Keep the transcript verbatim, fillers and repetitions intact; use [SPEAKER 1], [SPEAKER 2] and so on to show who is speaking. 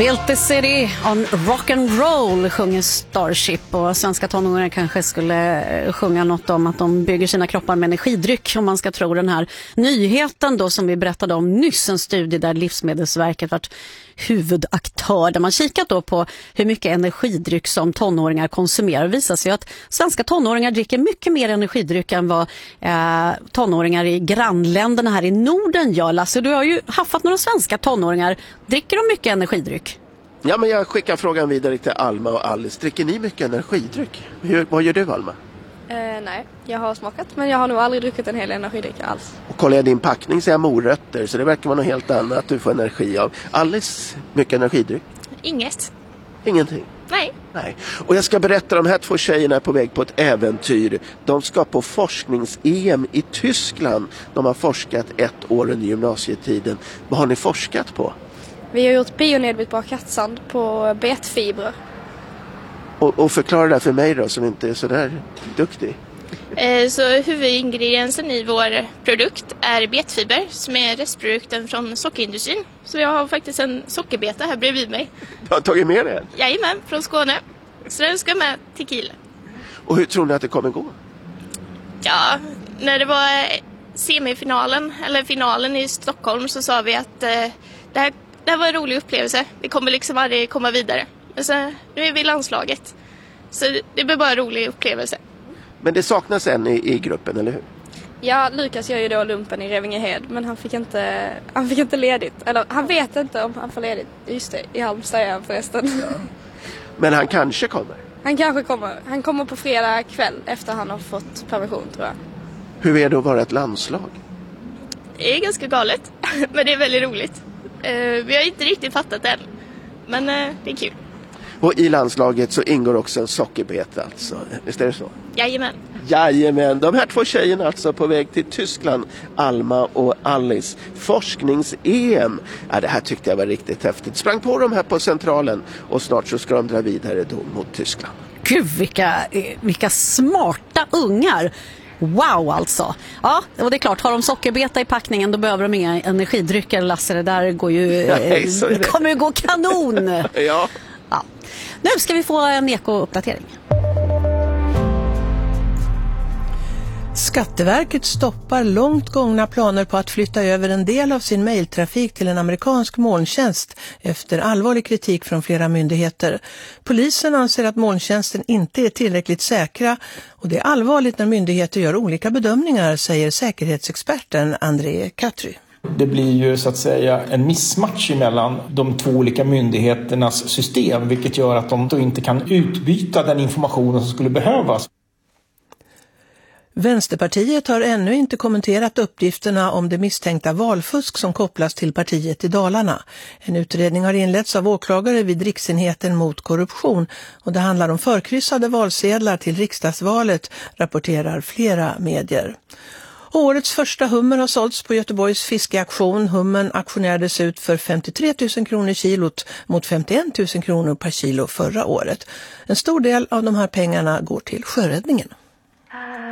[SPEAKER 1] Built the city on rock and roll sjunger Starship, och svenska tonåringar kanske skulle sjunga något om att de bygger sina kroppar med energidryck, om man ska tro den här nyheten då som vi berättade om nyss, en studie där Livsmedelsverket varit huvudaktör, där man kikat då på hur mycket energidryck som tonåringar konsumerar. Det visar sig att svenska tonåringar dricker mycket mer energidryck än vad eh, tonåringar i grannländerna här i Norden gör. Lasse, du har ju haft några svenska tonåringar. Dricker de mycket energidryck?
[SPEAKER 2] Ja, men jag skickar frågan vidare till Alma och Alice. Dricker ni mycket energidryck? Hur, vad gör du, Alma?
[SPEAKER 3] Uh, nej, jag har smakat, men jag har nog aldrig druckit en hel energidryck alls.
[SPEAKER 2] Och kollar jag din packning så är jag morötter, så det verkar vara något helt annat du får energi av. Alice, mycket energidryck?
[SPEAKER 4] Inget.
[SPEAKER 2] Ingenting?
[SPEAKER 4] Nej.
[SPEAKER 2] Nej. Och jag ska berätta, de här två tjejerna är på väg på ett äventyr. De ska på forsknings-E M i Tyskland. De har forskat ett år under gymnasietiden. Vad har ni forskat på?
[SPEAKER 3] Vi har gjort bionedbrytbar kattsand på betfibrer.
[SPEAKER 2] Och, och förklara det för mig då, som inte är så där duktig.
[SPEAKER 4] Så huvudingrediensen i vår produkt är betfiber, som är restprodukten från sockerindustrin. Så jag har faktiskt en sockerbeta här bredvid mig.
[SPEAKER 2] Du har tagit med det?
[SPEAKER 4] Jajamän, från Skåne. Så den ska med till Kiel.
[SPEAKER 2] Och hur tror ni att det kommer gå?
[SPEAKER 4] Ja, när det var semifinalen, eller finalen i Stockholm, så sa vi att eh, det, här, det här var en rolig upplevelse. Vi kommer liksom aldrig komma vidare. Men så, nu är vi i landslaget. Så det blir bara en rolig upplevelse.
[SPEAKER 2] Men det saknas en i, i gruppen, eller hur?
[SPEAKER 3] Ja, Lukas gör ju då lumpen i Revingehed, men han fick inte, han fick inte ledigt. Eller han vet inte om han får ledigt. Just det, i Halmstad är han förresten. Ja.
[SPEAKER 2] Men han kanske kommer?
[SPEAKER 3] Han kanske kommer. Han kommer på fredag kväll efter han har fått permission, tror jag.
[SPEAKER 2] Hur är det att vara ett landslag?
[SPEAKER 4] Det är ganska galet, men det är väldigt roligt. Uh, vi har inte riktigt fattat det än, men uh, det är kul.
[SPEAKER 2] Och i landslaget så ingår också en sockerbeta, alltså. Visst är det så?
[SPEAKER 4] Jajamän.
[SPEAKER 2] Jajamän. De här två tjejerna alltså på väg till Tyskland, Alma och Alice. Forsknings-E M. Ja, det här tyckte jag var riktigt häftigt. Sprang på dem här på centralen, och snart så ska de dra vidare då mot Tyskland.
[SPEAKER 1] Gud, vilka, vilka smarta ungar. Wow, alltså. Ja, och det är klart, har de sockerbeta i packningen, då behöver de inga energidrycker, Lasse. Det där går ju,
[SPEAKER 2] Nej, så är det.
[SPEAKER 1] kommer ju gå kanon.
[SPEAKER 2] Ja.
[SPEAKER 1] Ja. Nu ska vi få en eko-uppdatering.
[SPEAKER 5] Skatteverket stoppar långt gångna planer på att flytta över en del av sin mejltrafik till en amerikansk molntjänst efter allvarlig kritik från flera myndigheter. Polisen anser att molntjänsten inte är tillräckligt säkra, och det är allvarligt när myndigheter gör olika bedömningar, säger säkerhetsexperten André Katry.
[SPEAKER 6] Det blir ju så att säga en missmatch mellan de två olika myndigheternas system, vilket gör att de då inte kan utbyta den informationen som skulle behövas.
[SPEAKER 5] Vänsterpartiet har ännu inte kommenterat uppgifterna om det misstänkta valfusk som kopplas till partiet i Dalarna. En utredning har inletts av åklagare vid Riksenheten mot korruption, och det handlar om förkryssade valsedlar till riksdagsvalet, rapporterar flera medier. Årets första hummer har sålts på Göteborgs fiskeaktion. Hummen auktionerades ut för femtiotre tusen kronor kilot mot femtioen tusen kronor per kilo förra året. En stor del av de här pengarna går till sjöräddningen.